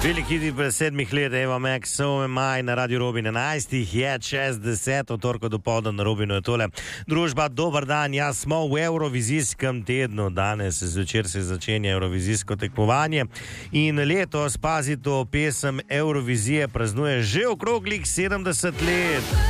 Veliki hit pred 7 let, Eva Max, So Maj na Radio Robin 11, je 60, torko do povdan na Robinu je tole. Družba, dober dan, jaz smo v Eurovizijskem tednu, danes zvečer se začenja Eurovizijsko tekmovanje in letos, pazi to, pesem Eurovizije praznuje že okroglih 70 let.